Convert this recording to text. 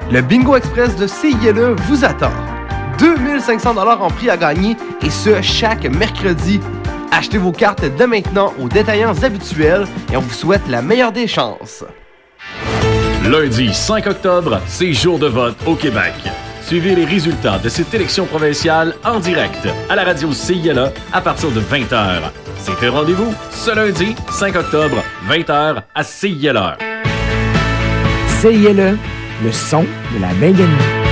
Le Bingo Express de CILE vous attend. 2500 $ en prix à gagner, et ce, chaque mercredi. Achetez vos cartes dès maintenant aux détaillants habituels et on vous souhaite la meilleure des chances. Lundi 5 octobre, c'est jour de vote au Québec. Suivez les résultats de cette élection provinciale en direct à la radio CILE à partir de 20h. C'est un rendez-vous ce lundi 5 octobre, 20h à CILE. CILE, le son de la Benguenie.